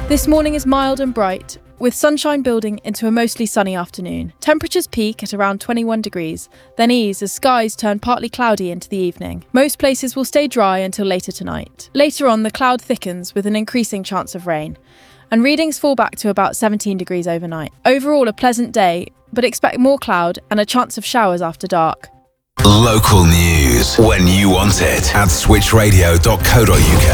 This morning is mild and bright, with sunshine building into a mostly sunny afternoon. Temperatures peak at around 21 degrees, then ease as skies turn partly cloudy into the evening. Most places will stay dry until later tonight. Later on, the cloud thickens with an increasing chance of rain, and readings fall back to about 17 degrees overnight. Overall, a pleasant day, but expect more cloud and a chance of showers after dark. Local news when you want it at switchradio.co.uk.